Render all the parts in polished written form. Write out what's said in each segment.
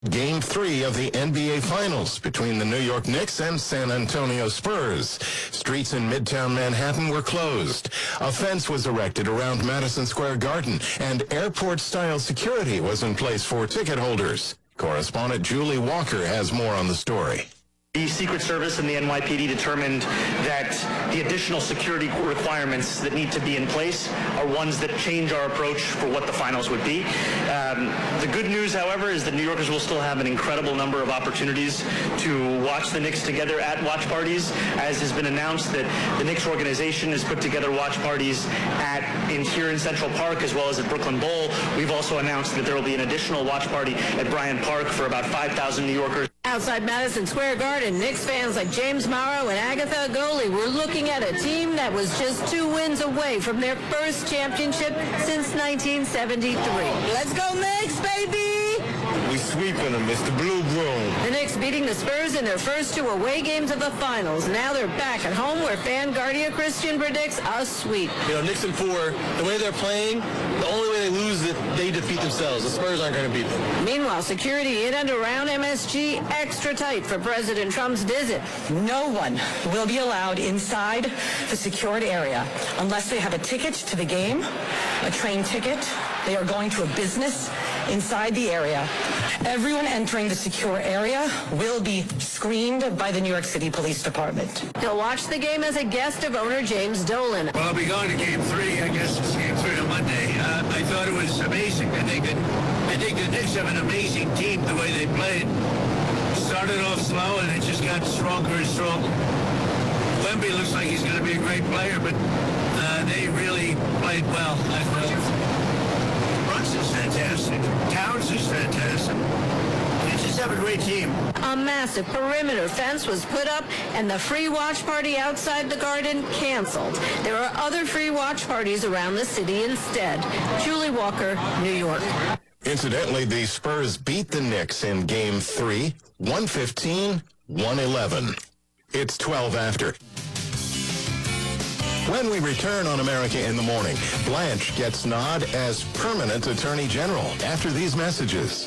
Game 3 of the NBA Finals between the New York Knicks and San Antonio Spurs. Streets in Midtown Manhattan were closed. A fence was erected around Madison Square Garden, and airport-style security was in place for ticket holders. Correspondent Julie Walker has more on the story. The Secret Service and the NYPD determined that the additional security requirements that need to be in place are ones that change our approach for what the finals would be. The good news, however, is that New Yorkers will still have an incredible number of opportunities to watch the Knicks together at watch parties, as has been announced that the Knicks organization has put together watch parties here in Central Park as well as at Brooklyn Bowl. We've also announced that there will be an additional watch party at Bryant Park for about 5,000 New Yorkers. Outside Madison Square Garden, Knicks fans like James Morrow and Agatha Goli were looking at a team that was just 2 wins away from their first championship since 1973. Let's go Knicks, baby! We sweeping them. It's the Blue Broom. The Knicks beating the Spurs in their first 2 away games of the finals. Now they're back at home where fan Guardia Christian predicts a sweep. You know, Knicks in 4, the way they're playing, the only way they lose is that they defeat themselves. The Spurs aren't going to beat them. Meanwhile, security in and around MSG extra tight for President Trump's visit. No one will be allowed inside the secured area unless they have a ticket to the game, a train ticket. They are going to a business inside the area. Everyone entering the secure area will be screened by the New York City Police Department. He'll watch the game as a guest of owner James Dolan. Well, I'll be going to Game 3. I guess it's Game 3 on Monday. I thought it was amazing. I think the Knicks have an amazing team the way they played. Started off slow and it just got stronger and stronger. Wemby looks like he's going to be a great player, but they really played well. I thought Brunson's fantastic. Towns is fantastic. They just have a great team. A massive perimeter fence was put up and the free watch party outside the Garden canceled. There are other free watch parties around the city instead. Julie Walker, New York. Incidentally, the Spurs beat the Knicks in Game 3, 115-111. It's 12 after. When we return on America in the Morning, Blanche gets nod as permanent Attorney General after these messages.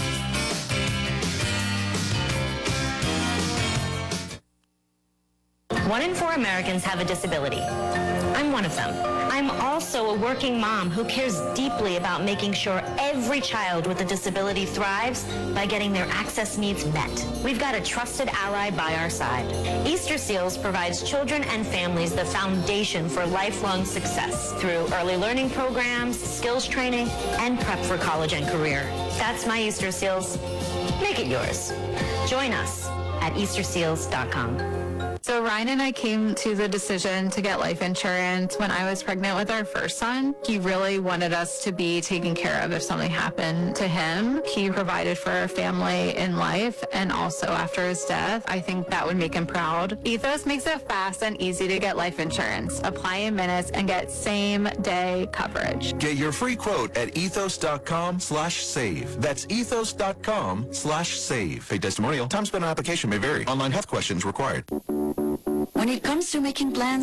1 in 4 Americans have a disability. I'm one of them. I'm also a working mom who cares deeply about making sure every child with a disability thrives by getting their access needs met. We've got a trusted ally by our side. Easter Seals provides children and families the foundation for lifelong success through early learning programs, skills training, and prep for college and career. That's my Easter Seals. Make it yours. Join us at EasterSeals.com. So Ryan and I came to the decision to get life insurance when I was pregnant with our first son. He really wanted us to be taken care of if something happened to him. He provided for our family in life and also after his death. I think that would make him proud. Ethos makes it fast and easy to get life insurance. Apply in minutes and get same-day coverage. Get your free quote at ethos.com/save. That's ethos.com/save. Paid testimonial. Time spent on application may vary. Online health questions required. When it comes to making plans